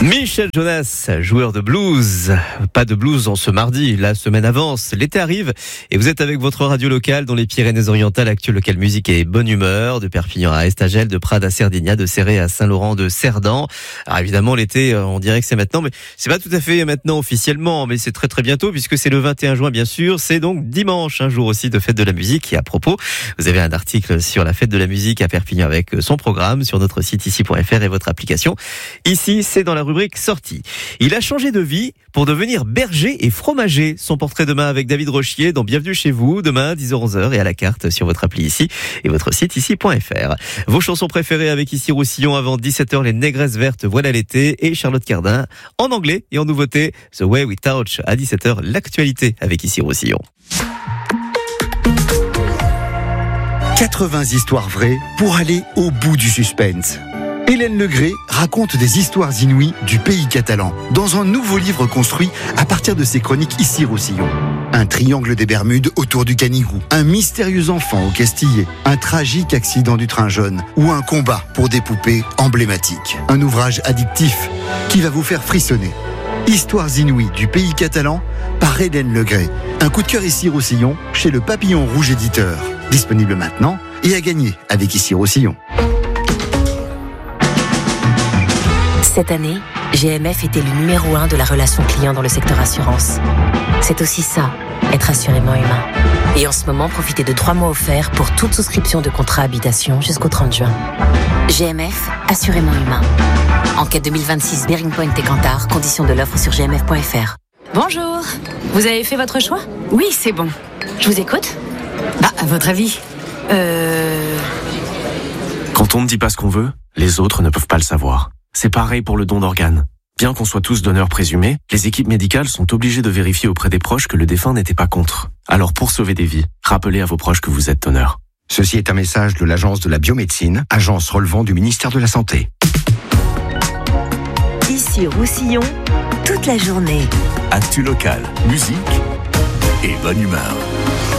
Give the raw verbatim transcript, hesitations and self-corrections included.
Michel Jonas, joueur de blues. Pas de blues en ce mardi, la semaine avance, l'été arrive et vous êtes avec votre radio locale dans les Pyrénées-Orientales, Actu Local Musique et Bonne Humeur, de Perpignan à Estagel, de Prades à Cerdinia, de Céré à Saint-Laurent de Cerdan. Alors évidemment l'été, on dirait que c'est maintenant, mais c'est pas tout à fait maintenant officiellement, mais c'est très très bientôt puisque c'est le vingt et un juin bien sûr, c'est donc dimanche, un jour aussi de fête de la musique. Et à propos, vous avez un article sur la fête de la musique à Perpignan avec son programme sur notre site ici point f r et votre application. Ici, c'est dans la rubrique sortie. Il a changé de vie pour devenir berger et fromager. Son portrait demain avec David Rochier dans Bienvenue chez vous, demain dix heures onze heures et à la carte sur votre appli ici et votre site ici point f r. Vos chansons préférées avec Ici Roussillon avant dix-sept heures, les Négresses Vertes, Voilà l'été et Charlotte Cardin en anglais et en nouveauté The Way We Touch à dix-sept heures, l'actualité avec Ici Roussillon. quatre-vingts histoires vraies pour aller au bout du suspense. Hélène Legré raconte des histoires inouïes du pays catalan dans un nouveau livre construit à partir de ses chroniques Ici Roussillon. Un triangle des Bermudes autour du Canigou, un mystérieux enfant au Castillet, un tragique accident du train jaune ou un combat pour des poupées emblématiques. Un ouvrage addictif qui va vous faire frissonner. Histoires inouïes du pays catalan par Hélène Legré. Un coup de cœur Ici Roussillon chez le Papillon Rouge Éditeur. Disponible maintenant et à gagner avec Ici Roussillon. Cette année, G M F était le numéro un de la relation client dans le secteur assurance. C'est aussi ça, être assurément humain. Et en ce moment, profitez de trois mois offerts pour toute souscription de contrat habitation jusqu'au trente juin. G M F, assurément humain. Enquête deux mille vingt-six, Bearing Point et Cantar, conditions de l'offre sur g m f point f r. Bonjour, vous avez fait votre choix ? Oui, c'est bon. Je vous écoute. Bah, à votre avis Euh... Quand on ne dit pas ce qu'on veut, les autres ne peuvent pas le savoir. C'est pareil pour le don d'organes. Bien qu'on soit tous donneurs présumés, les équipes médicales sont obligées de vérifier auprès des proches que le défunt n'était pas contre. Alors pour sauver des vies, rappelez à vos proches que vous êtes donneur. Ceci est un message de l'Agence de la biomédecine, agence relevant du ministère de la Santé. Ici Roussillon, toute la journée. Actu local, musique et bonne humeur.